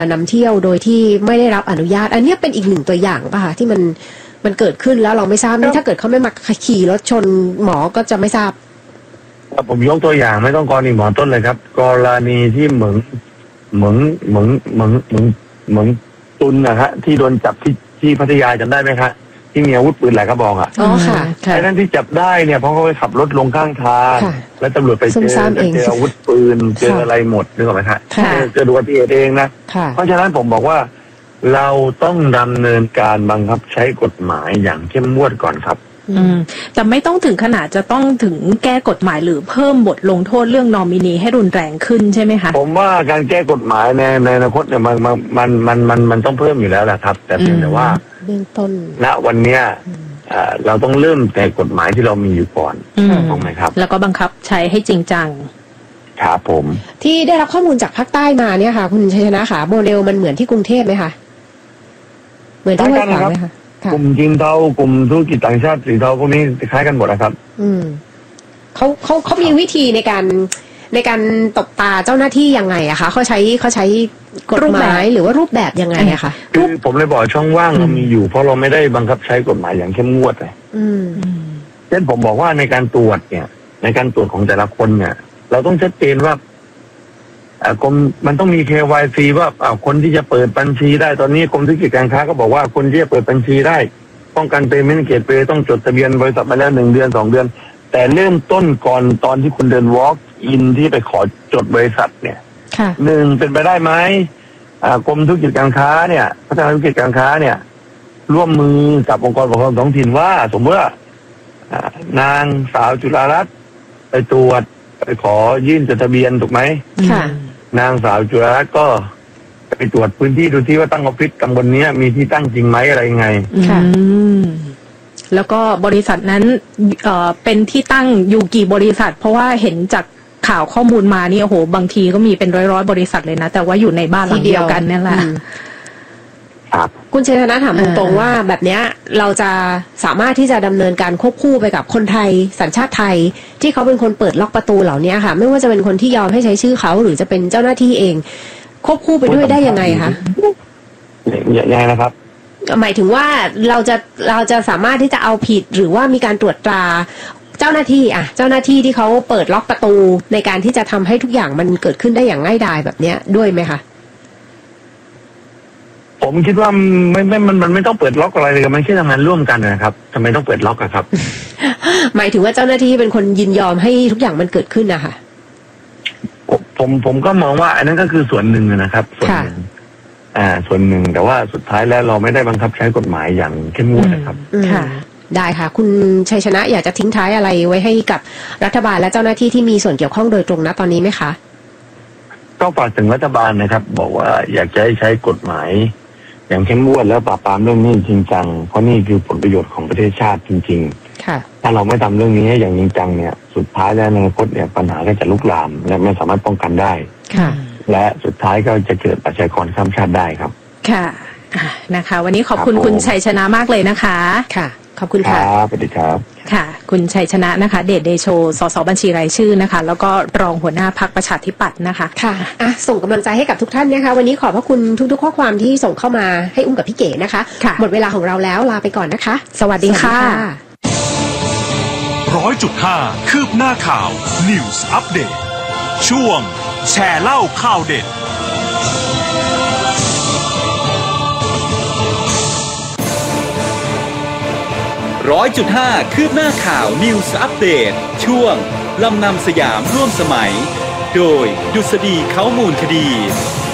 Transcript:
นำเที่ยวโดยที่ไม่ได้รับอนุญาตอันนี้เป็นอีกหนึ่งตัวอย่างป่ะคะที่มันเกิดขึ้นแล้วเราไม่ทราบนี่ถ้าเกิดเขาไม่มาขี่รถชนหมอก็จะไม่ทราบผมยกตัวอย่างไม่ต้องกรณีหมอต้นเลยครับกรณีที่เหมืองตุนนะฮะที่โดนจับที่พัทยาจำได้ไหมครับที่มีอาวุธปืนหลายกระบอกอ๋อค่ะไอ้นั่นที่จับได้เนี่ยเพราะเขาไปขับรถลงข้างทางแล้วตำรวจไปเจออาวุธปืนเจออะไรหมดนึกออกไหมครับเจอดูอุบัติเหตุเองนะเพราะฉะนั้นผมบอกว่าเราต้องดำเนินการบังคับใช้กฎหมายอย่างเข้มงวดก่อนครับแต่ไม่ต้องถึงขนาดจะต้องถึงแก้กฎหมายหรือเพิ่มบทลงโทษเรื่องนอมินีให้รุนแรงขึ้นใช่ไหมคะผมว่าการแก้กฎหมายในอนาคตเนี่ยมันต้องเพิ่มอยู่แล้วแหละครับแต่เพียงแต่ว่าเบื้องต้นณวันเนี้ยเราต้องเริ่มแต่กฎหมายที่เรามีอยู่ก่อนถูกไหมครับแล้วก็บังคับใช้ให้จริงจังครับผมที่ได้รับข้อมูลจากภาคใต้มาเนี่ยค่ะคุณชัยชนะค่ะโมเดลมันเหมือนที่กรุงเทพไหมคะเหมือนที่ห้วยขวางไหมคะกลุ่มจีนเทากลุ่มธุรกิจต่างชาติสีเทาพวกนี้คล้ายกันหมดนะครับเขามีวิธีในการตบตาเจ้าหน้าที่ยังไงอะคะเขาใช้กฎหมายหรือว่ารูปแบบยังไงอะคะคือผมเลยบอกช่องว่างเรามีอยู่เพราะเราไม่ได้บังคับใช้กฎหมายอย่างเข้มงวดเลยเช่นผมบอกว่าในการตรวจเนี่ยในการตรวจของแต่ละคนเนี่ยเราต้องชัดเจนว่ากรมมันต้องมี KYC ว่าคนที่จะเปิดบัญชีได้ตอนนี้กรมธุรกิจการค้าก็บอกว่าคนที่จะเปิดบัญชีได้ป้องกัน Payment Gateway ต้องจดทะเบียนบริษัทมาแล้ว1 เดือน 2 เดือนแต่เริ่มต้นก่อนตอนที่คุณเดิน walk in ที่ไปขอจดบริษัทเนี่ย1เป็นไปได้ไหมกรมธุรกิจการค้าเนี่ยพัฒนาธุรกิจการค้าเนี่ยร่วมมือกับองค์กรปกครองท้องถิ่นว่าสมมติว่านางสาวจุฬารัตน์ไปตรวจไปขอยื่นจดทะเบียนถูกไหมนางสาวจุฬารัตน์ก็ไปตรวจพื้นที่ดูที่ว่าตั้งออฟฟิศตำบลนี้มีที่ตั้งจริงไหมอะไรยังไงแล้วก็บริษัทนั้นเป็นที่ตั้งอยู่กี่บริษัทเพราะว่าเห็นจากข่าวข้อมูลมานี่โอ้โหบางทีก็มีเป็นร้อยบริษัทเลยนะแต่ว่าอยู่ในบ้านหลังเดียวกันนี่แหละคุณชัยชนะถามตรงๆว่าแบบนี้เราจะสามารถที่จะดำเนินการควบคู่ไปกับคนไทยสัญชาติไทยที่เขาเป็นคนเปิดล็อกประตูเหล่านี้ค่ะไม่ว่าจะเป็นคนที่ยอมให้ใช้ชื่อเขาหรือจะเป็นเจ้าหน้าที่เองควบคู่ไปด้วยได้ยังไงคะยังไงนะครับหมายถึงว่าเราจะสามารถที่จะเอาผิดหรือว่ามีการตรวจตราเจ้าหน้าที่ที่เขาเปิดล็อกประตูในการที่จะทำให้ทุกอย่างมันเกิดขึ้นได้อย่างง่ายดายแบบนี้ด้วยไหมคะผมคิดว่ามันไม่ต้องเปิดล็อกอะไรเลยมันแค่ทำงานร่วมกันนะครับทำไมต้องเปิดล็อกอะครับหมายถึงว่าเจ้าหน้าที่เป็นคนยินยอมให้ทุกอย่างมันเกิดขึ้นนะคะผมก็มองว่าอันนั้นก็คือส่วนหนึ่งนะครับส่วนหนึ่งส่วนหนึ่งแต่ว่าสุดท้ายแล้วเราไม่ได้บังคับใช้กฎหมายอย่างเข้มงวดนะครับค่ะได้ค่ะคุณชัยชนะอยากจะทิ้งท้ายอะไรไว้ให้กับรัฐบาลและเจ้าหน้าที่ที่มีส่วนเกี่ยวข้องโดยตรงนะตอนนี้ไหมคะก็ฝากถึงรัฐบาลนะครับบอกว่าอยากจะให้ใช้กฎหมายอย่างเข้มงวดแล้วปราบปรามเรื่องนี้จริงจังเพราะนี่คือผลประโยชน์ของประเทศชาติจริงๆค่ะถ้าเราไม่ทำเรื่องนี้อย่างจริงจังเนี่ยสุดท้ายแล้วในอนาคตเนี่ยปัญหาก็จะลุกลามและไม่สามารถป้องกันได้ค่ะและสุดท้ายก็จะเกิดประชากรข้ามชาติได้ครับค่ะนะคะวันนี้ขอบคุณคุณชัยชนะมากเลยนะคะค่ะขอบคุณค่ะสวัสดีครับค่ะคุณชัยชนะนะคะเดชเดโชสสบัญชีรายชื่อนะคะแล้วก็รองหัวหน้าพรรคประชาธิปัตย์นะคะค่ะส่งกำลังใจให้กับทุกท่านนะคะวันนี้ขอบพระคุณทุกๆข้อความที่ส่งเข้ามาให้อุ้มกับพี่เก๋นะคะหมดเวลาของเราแล้วลาไปก่อนนะคะสวัสดีค่ะ 100.5 คืบหน้าข่าว News Update ช่วงแชร์เล่าข่าวเด็ด100.5 คืบหน้าข่าว News Update ช่วงลำนำสยามร่วมสมัยโดยดุษฎีเขามูลคดี